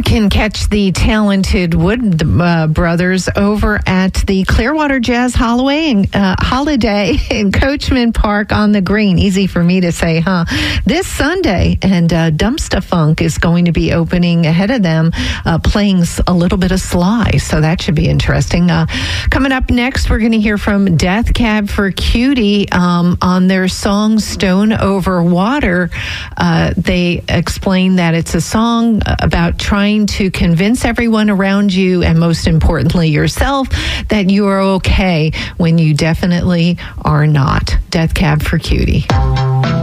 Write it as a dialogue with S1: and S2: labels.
S1: can catch the talented Wood brothers over at the Clearwater Jazz Holiday in Coachman Park on the Green. Easy for me to say, huh? This Sunday, and Dumpsta Funk is going to be opening ahead of them, playing a little bit of Sly, so that should be interesting. Coming up next, we're going to hear from Death Cab for Cutie on their song Stone Over Water. They explain that it's a song about trying to convince everyone around you, and most importantly yourself, that you are okay when you definitely are not. Death Cab for Cutie.